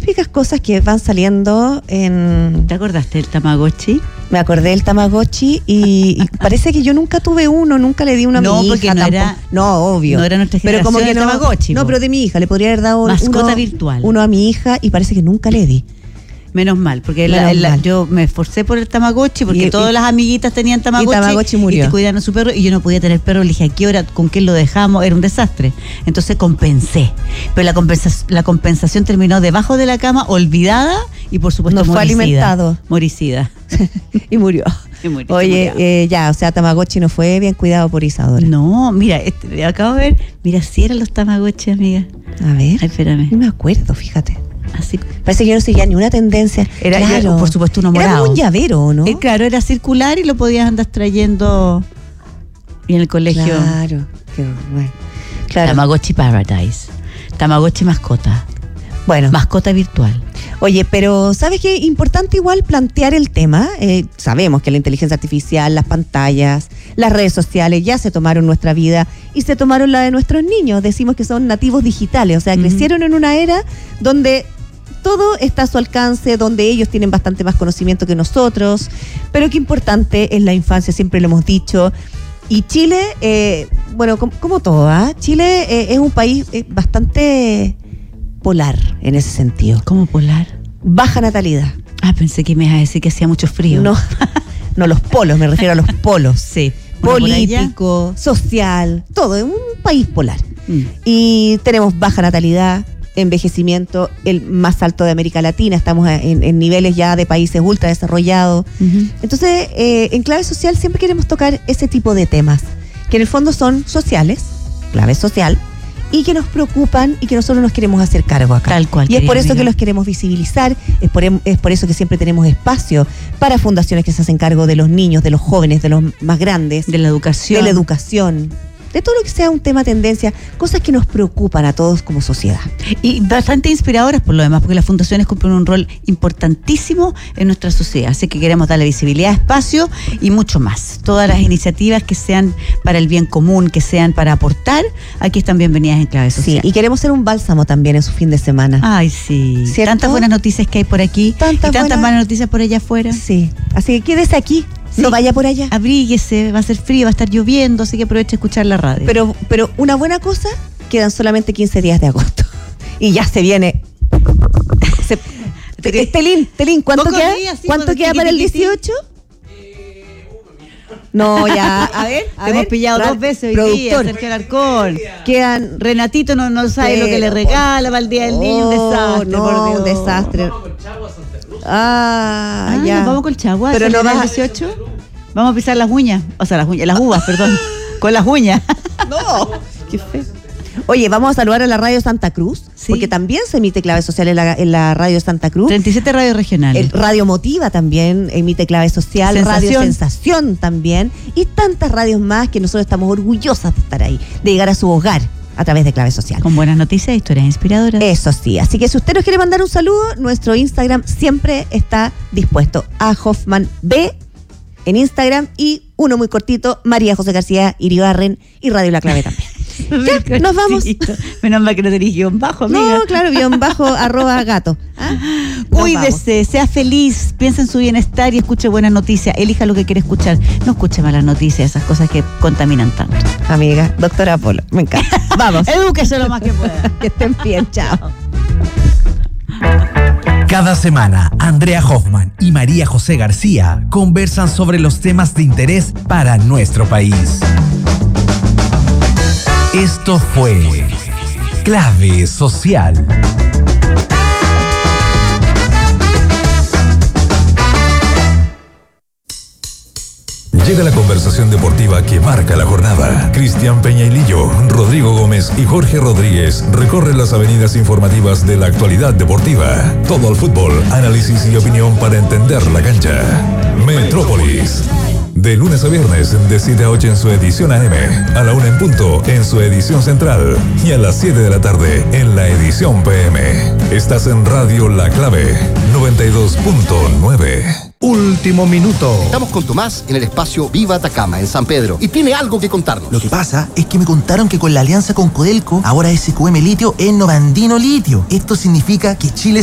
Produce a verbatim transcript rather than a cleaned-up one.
típicas cosas que van saliendo en... ¿Te acordaste del Tamagotchi? Me acordé del Tamagotchi y, y parece que yo nunca tuve uno, nunca le di uno a no, mi hija. Porque no, tampoco. era, no, obvio. No era nuestra generación, pero como que el no, Tamagotchi. No, po. pero de mi hija, le podría haber dado mascota uno, virtual. uno a mi hija y parece que nunca le di. Menos mal, porque Menos la, la, mal. yo me esforcé por el Tamagotchi, porque y, todas y, las amiguitas tenían Tamagotchi. Y Tamagotchi murió. Y te cuidaron a su perro, y yo no podía tener perro. Le dije, ¿a qué hora? ¿Con quién lo dejamos? Era un desastre. Entonces compensé. Pero la, compensa, la compensación terminó debajo de la cama, olvidada, y por supuesto no moricida. fue alimentado. Moricida. y murió. Y murió. Oye, eh, ya, o sea, Tamagotchi no fue bien cuidado por Isadora. No, mira, este, acabo de ver, mira, si eran los Tamagotchi, amiga. A ver. Ay, espérame. No me acuerdo, fíjate. Así. Parece que yo no seguía ni una tendencia. Era, claro. ya, por supuesto, uno morado. Era como un llavero, ¿no? Eh, claro, era circular y lo podías andar trayendo y en el colegio. Claro, qué bueno. Claro. Tamagotchi Paradise. Tamagotchi mascota. Bueno. Mascota virtual. Oye, pero ¿sabes qué? Importante igual plantear el tema. Eh, sabemos que la inteligencia artificial, las pantallas, las redes sociales ya se tomaron nuestra vida y se tomaron la de nuestros niños. Decimos que son nativos digitales, o sea, uh-huh. crecieron en una era donde todo está a su alcance, donde ellos tienen bastante más conocimiento que nosotros, pero qué importante es la infancia, siempre lo hemos dicho. Y Chile, eh, bueno, como, como todo, ¿eh? Chile eh, es un país eh, bastante polar en ese sentido. ¿Cómo polar? Baja natalidad. Ah, pensé que me ibas a decir que hacía mucho frío. No, no los polos, me refiero a los polos. Sí. Político, social, todo, es un país polar. Mm. Y tenemos baja natalidad, envejecimiento, el más alto de América Latina, estamos en, en niveles ya de países ultra desarrollados. Uh-huh. Entonces, eh, en Clave Social siempre queremos tocar ese tipo de temas, que en el fondo son sociales, clave social, y que nos preocupan y que nosotros nos queremos hacer cargo acá. Tal cual. Y es por eso amiga. que los queremos visibilizar, es por, es por eso que siempre tenemos espacio para fundaciones que se hacen cargo de los niños, de los jóvenes, de los más grandes. De la educación. De la educación. De todo lo que sea un tema tendencia, cosas que nos preocupan a todos como sociedad. Y bastante inspiradoras por lo demás, porque las fundaciones cumplen un rol importantísimo en nuestra sociedad, así que queremos darle visibilidad, espacio y mucho más. Todas las iniciativas que sean para el bien común, que sean para aportar, aquí están bienvenidas en Clave Social. Sí, y queremos ser un bálsamo también en su fin de semana. Ay, sí. ¿Cierto? Tantas buenas noticias que hay por aquí, tantas y tantas buenas... malas noticias por allá afuera. Sí, así que quédese aquí. Sí. No vaya por allá. Abríguese, va a ser frío, va a estar lloviendo, así que aproveche a escuchar la radio. Pero, pero una buena cosa, quedan solamente quince días de agosto. Y ya se viene. Se, te, Telín, Telín, ¿cuánto queda? Días, sí, ¿Cuánto queda para el dieciocho? No, ya, a ver, a Te ver, hemos pillado claro, dos veces hoy productor. día, Sergio Alarcón. Quedan, Renatito no, no sabe pero, lo que le regala para el Día del Niño, un desastre, no, por Dios. un desastre. Ah, ah, ya. Nos vamos con el Chagua. Pero no vas a dieciocho. Vamos a pisar las uñas, o sea, las uñas, las uvas, perdón, con las uñas. No, qué feo. Oye, vamos a saludar a la Radio Santa Cruz, sí. Porque también se emite Clave Social en la, en la Radio Santa Cruz. treinta y siete radios regionales. El Radio Motiva también emite Clave Social, Sensación. Radio Sensación también, y tantas radios más que nosotros estamos orgullosas de estar ahí, de llegar a su hogar a través de Clave Social. Con buenas noticias e historias inspiradoras. Eso sí, así que si usted nos quiere mandar un saludo, nuestro Instagram siempre está dispuesto. A Hoffman B en Instagram y uno muy cortito, María José García Iribarren y Radio La Clave también. Ya, nos vamos. Menos mal que no tenés guión bajo, amiga. No, claro, guión bajo, arroba gato. ¿Ah? Cuídese, sea feliz, piensa en su bienestar y escuche buenas noticias. Elija lo que quiere escuchar. No escuche malas noticias, esas cosas que contaminan tanto. Amiga, doctora Polo, me encanta. Vamos. Edúquese lo más que pueda. Que estén bien, chao. Cada semana, Andrea Hoffman y María José García conversan sobre los temas de interés para nuestro país. Esto fue Clave Social. Llega la conversación deportiva que marca la jornada. Cristian Peñailillo, Rodrigo Gómez y Jorge Rodríguez recorren las avenidas informativas de la actualidad deportiva. Todo el fútbol, análisis y opinión para entender la cancha. Metrópolis. De lunes a viernes, de siete a ocho en su edición A M, a la una en punto en su edición central y a las siete de la tarde en la edición P M. Estás en Radio La Clave, noventa y dos punto nueve. Último minuto. Estamos con Tomás en el espacio Viva Atacama, en San Pedro, y tiene algo que contarnos. Lo que pasa es que me contaron que con la alianza con Codelco, ahora S Q M Litio es Novandino Litio. Esto significa que Chile